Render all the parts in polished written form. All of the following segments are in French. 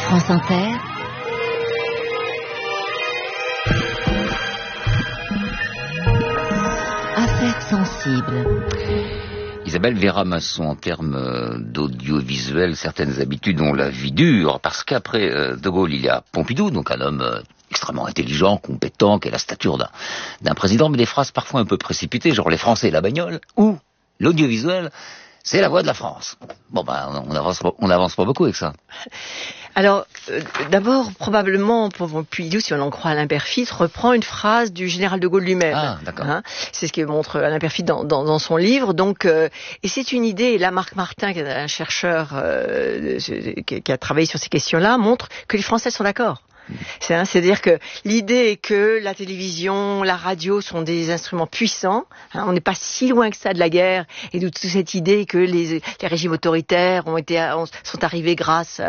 France Inter, Affaires sensibles. Isabelle Véra-Masson, en termes d'audiovisuel, certaines habitudes ont la vie dure, parce qu'après De Gaulle, il y a Pompidou, donc un homme extrêmement intelligent, compétent, qui a la stature d'un président, mais des phrases parfois un peu précipitées, genre les Français et la bagnole, ou l'audiovisuel, c'est la voix de la France. Bon on avance pas beaucoup avec ça. Alors, d'abord, probablement, Pompidou, si on en croit Alain Peyrefitte, reprend une phrase du général de Gaulle lui-même. Ah, d'accord. C'est ce que montre Alain Peyrefitte dans son livre. Donc, et c'est une idée, et là, Marc Martin, qui est un chercheur qui a travaillé sur ces questions-là, montre que les Français sont d'accord. C'est-à-dire que l'idée est que la télévision, la radio sont des instruments puissants. On n'est pas si loin que ça de la guerre et de toute cette idée que les régimes autoritaires sont arrivés grâce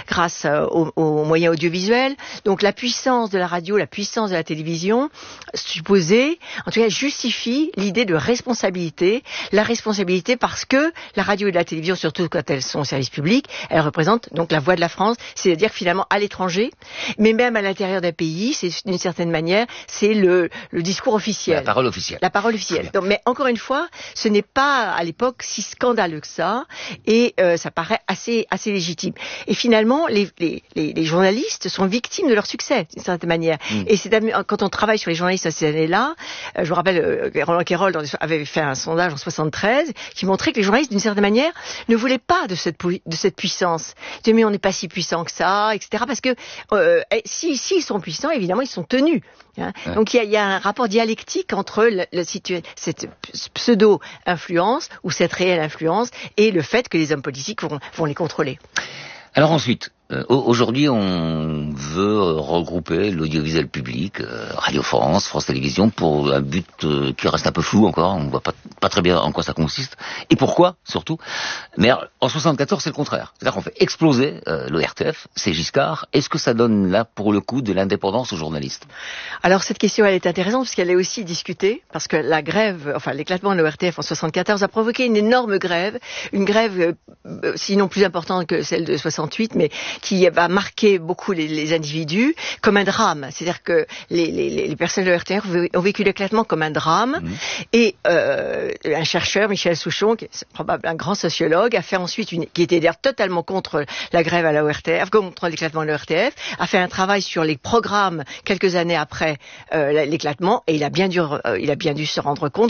aux moyens audiovisuels. Donc la puissance de la radio, la puissance de la télévision, supposée, en tout cas justifie l'idée de responsabilité. La responsabilité parce que la radio et la télévision, surtout quand elles sont au service public, elles représentent donc la voix de la France, c'est-à-dire finalement à l'étranger. Mais même à l'intérieur d'un pays, c'est d'une certaine manière, c'est le discours officiel. La parole officielle. La parole officielle. Donc, mais encore une fois, ce n'est pas à l'époque si scandaleux que ça, et ça paraît assez légitime. Et finalement, les journalistes sont victimes de leur succès, d'une certaine manière. Et c'est quand on travaille sur les journalistes à ces années-là, je vous rappelle, Roland Quérol avait fait un sondage en 73 qui montrait que les journalistes, d'une certaine manière, ne voulaient pas de cette puissance. Ils disaient, mais on n'est pas si puissant que ça, etc. Parce que s'ils sont puissants, évidemment, ils sont tenus. Ouais. Donc il y a un rapport dialectique entre cette pseudo-influence ou cette réelle influence et le fait que les hommes politiques vont les contrôler. Alors ensuite, aujourd'hui, on veut regrouper l'audiovisuel public, Radio France, France Télévisions, pour un but qui reste un peu flou encore. On ne voit pas très bien en quoi ça consiste et pourquoi, surtout. Mais en 74, c'est le contraire. C'est-à-dire qu'on fait exploser l'ORTF, c'est Giscard. Est-ce que ça donne là, pour le coup, de l'indépendance aux journalistes? Alors cette question, elle est intéressante parce qu'elle est aussi discutée, parce que la grève, enfin l'éclatement de l'ORTF en 74 a provoqué une énorme grève, une grève sinon plus importante que celle de 68, mais qui va marquer beaucoup les individus comme un drame. C'est-à-dire que les personnes de l'ORTF ont vécu l'éclatement comme un drame. Et un chercheur, Michel Souchon, qui est probablement un grand sociologue, a fait ensuite qui était d'ailleurs totalement contre la grève à la ORTF, contre l'éclatement de l'ORTF, a fait un travail sur les programmes quelques années après l'éclatement, et il a bien dû se rendre compte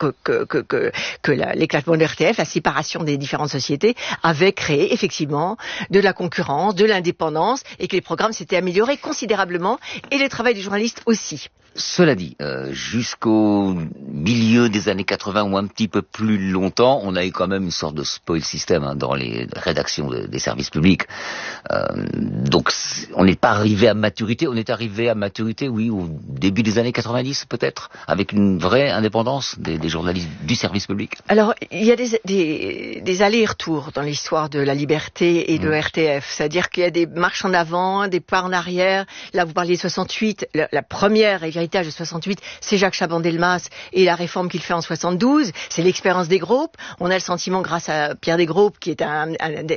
que l'éclatement de l'ORTF, la séparation des différentes sociétés, avait créé effectivement de la concurrence, de l'indépendance, et que les programmes s'étaient améliorés considérablement, et le travail des journalistes aussi. Cela dit, jusqu'au milieu des années 80 ou un petit peu plus longtemps, on a eu quand même une sorte de spoil system dans les rédactions des services publics. Donc on n'est pas arrivé à maturité. On est arrivé à maturité, oui, au début des années 90 peut-être, avec une vraie indépendance des journalistes du service public. Alors il y a des allers-retours dans l'histoire de la liberté et de l'ORTF. C'est-à-dire qu'il y a des marches en avant, des pas en arrière. Là vous parliez de 68, la première héritage de 68, c'est Jacques Chaban-Delmas et la réforme qu'il fait en 72, c'est l'expérience des groupes. On a le sentiment, grâce à Pierre Desgroupes, qui est un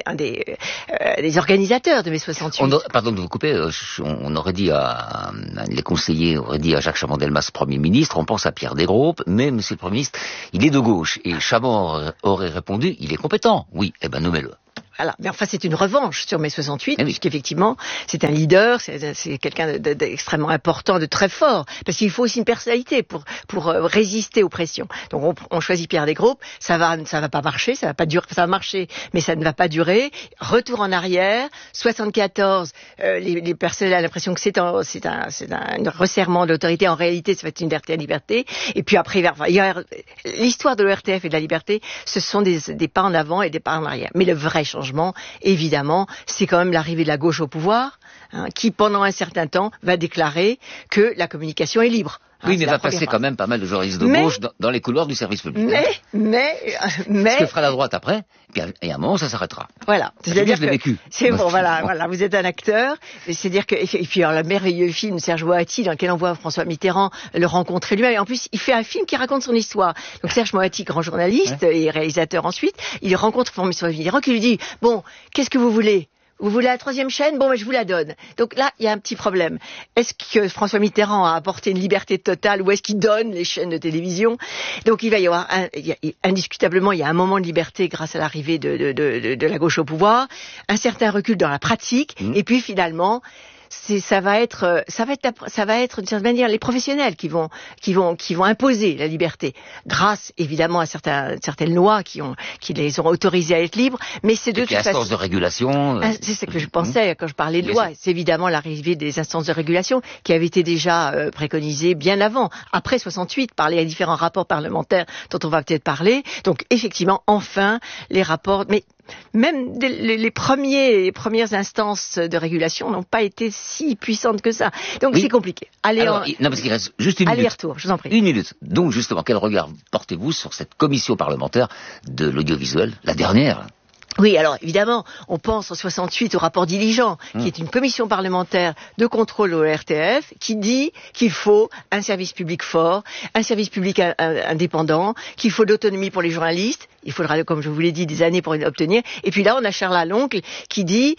des organisateurs de mai 68. Pardon de vous couper, on aurait dit les conseillers auraient dit à Jacques Chaban-Delmas, Premier ministre, on pense à Pierre Desgroupes, mais Monsieur le Premier ministre, il est de gauche. Et Chaban aurait répondu, il est compétent. Oui, nommez-le. Voilà. Mais enfin, c'est une revanche sur mai 68, puisqu'effectivement, c'est un leader, c'est quelqu'un d'extrêmement important, de très fort, parce qu'il faut aussi une personnalité pour résister aux pressions. Donc, on choisit Pierre Desgroupes, ça va pas marcher, ça va pas durer, ça va marcher, mais ça ne va pas durer. Retour en arrière, 74, les personnes ont l'impression que c'est un resserrement d'autorité. En réalité, ça va être une liberté. Et puis après, l'histoire de l'ORTF et de la liberté, ce sont des pas en avant et des pas en arrière. Mais le vrai changement, évidemment, c'est quand même l'arrivée de la gauche au pouvoir, qui pendant un certain temps va déclarer que la communication est libre. Oui, mais va passer quand même pas mal de journalistes de gauche dans les couloirs du service public. Mais ce que fera la droite après, et à un moment, ça s'arrêtera. Voilà. C'est-à-dire que je l'ai vécu. C'est bon, voilà, vous êtes un acteur. C'est-à-dire que, et puis, le merveilleux film Serge Moati, dans lequel on voit François Mitterrand le rencontrer lui-même. Et en plus, il fait un film qui raconte son histoire. Donc, Serge Moati, grand journaliste et réalisateur ensuite, il rencontre François Mitterrand qui lui dit, bon, qu'est-ce que vous voulez? Vous voulez la troisième chaîne? Bon, je vous la donne. Donc là, il y a un petit problème. Est-ce que François Mitterrand a apporté une liberté totale ou est-ce qu'il donne les chaînes de télévision? Donc il va y avoir, indiscutablement, il y a un moment de liberté grâce à l'arrivée de la gauche au pouvoir, un certain recul dans la pratique, et puis finalement, ça va être d'une certaine manière les professionnels qui vont imposer la liberté grâce évidemment à certaines lois qui les ont autorisés à être libres, mais c'est de toute façon instances de régulation. C'est ce que je pensais quand je parlais de loi. C'est évidemment l'arrivée des instances de régulation qui avaient été déjà préconisées bien avant, après 68, par les différents rapports parlementaires dont on va peut-être parler. Donc effectivement, enfin les rapports, mais même les premières instances de régulation n'ont pas été si puissantes que ça. Donc c'est compliqué. Non, parce qu'il reste juste une minute. Aller-retour, je vous en prie. Une minute. Donc justement, quel regard portez-vous sur cette commission parlementaire de l'audiovisuel, la dernière? Oui, alors évidemment, on pense en 68 au rapport Diligent, qui est une commission parlementaire de contrôle au RTF, qui dit qu'il faut un service public fort, un service public indépendant, qu'il faut de l'autonomie pour les journalistes. Il faudra, comme je vous l'ai dit, des années pour l'obtenir. Et puis là, on a Charles Aloncle qui dit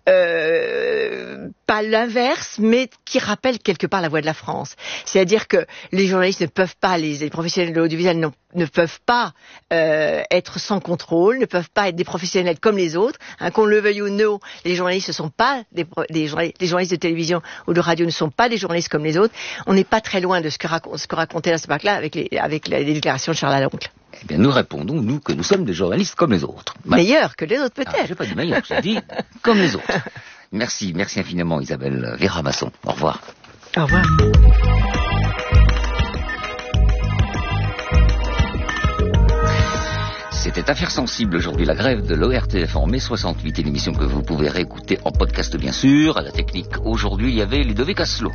pas l'inverse, mais qui rappelle quelque part la voix de la France. C'est-à-dire que les journalistes ne peuvent pas, les professionnels de l'audiovisuel ne peuvent pas être sans contrôle, ne peuvent pas être des professionnels comme les autres. Qu'on le veuille ou non, les journalistes ne sont pas les journalistes de télévision ou de radio ne sont pas des journalistes comme les autres. On n'est pas très loin de ce que racontait à ce bac-là avec les déclarations de Charles Aloncle. Eh bien, nous répondons, nous, que nous sommes des journalistes comme les autres. Meilleurs que les autres, peut-être. J'ai pas dit meilleurs, j'ai dit comme les autres. Merci infiniment, Isabelle Vera-Masson. Au revoir. Au revoir. C'était Affaires sensibles aujourd'hui, la grève de l'ORTF en mai 68, une émission que vous pouvez réécouter en podcast bien sûr. À la technique, aujourd'hui, il y avait Ludovic Asselot.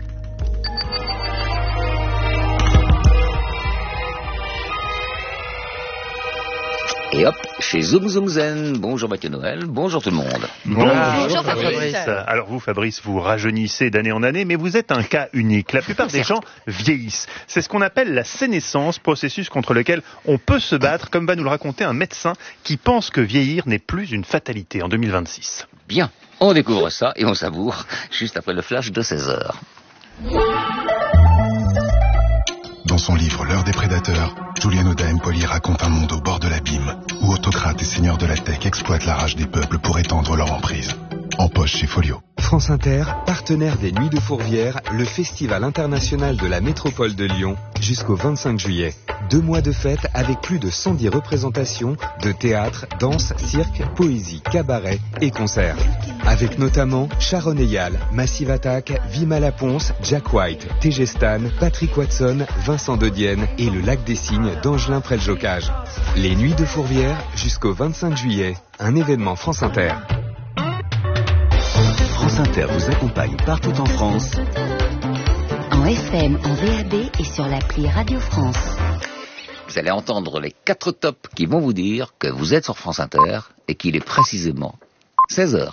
Et hop, chez Zoom Zoom Zen. Bonjour Mathieu Noël, bonjour tout le monde. Bonjour Fabrice. Alors vous Fabrice, vous rajeunissez d'année en année, mais vous êtes un cas unique. La plupart des gens vieillissent. C'est ce qu'on appelle la sénescence, processus contre lequel on peut se battre, comme va nous le raconter un médecin qui pense que vieillir n'est plus une fatalité en 2026. Bien, on découvre ça et on savoure juste après le flash de 16h. Dans son livre L'heure des prédateurs, Julien Oda-Empoli raconte un monde au bord de l'abîme, où autocrates et seigneurs de la tech exploitent la rage des peuples pour étendre leur emprise. En poche chez Folio. France Inter, partenaire des Nuits de Fourvière, le festival international de la métropole de Lyon, jusqu'au 25 juillet. 2 mois de fête avec plus de 110 représentations de théâtre, danse, cirque, poésie, cabaret et concerts. Avec notamment Sharon Eyal, Massive Attack, Vima Laponce, Jack White, TG Stan, Patrick Watson, Vincent De Dienne et le Lac des Cygnes d'Angelin Près-le-Jocage. Les Nuits de Fourvière jusqu'au 25 juillet, un événement France Inter. France Inter vous accompagne partout en France. En FM, en VAB et sur l'appli Radio France. Vous allez entendre les 4 tops qui vont vous dire que vous êtes sur France Inter et qu'il est précisément 16h.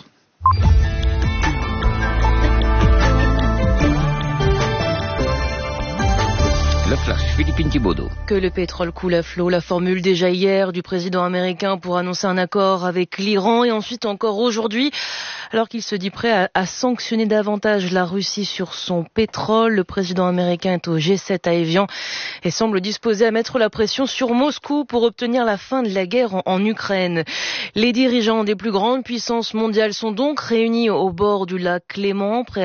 Le flash, Philippine Thibaudot. Que le pétrole coule à flot, la formule déjà hier du président américain pour annoncer un accord avec l'Iran et ensuite encore aujourd'hui, alors qu'il se dit prêt à sanctionner davantage la Russie sur son pétrole. Le président américain est au G7 à Évian et semble disposé à mettre la pression sur Moscou pour obtenir la fin de la guerre en Ukraine. Les dirigeants des plus grandes puissances mondiales sont donc réunis au bord du lac Léman, prêts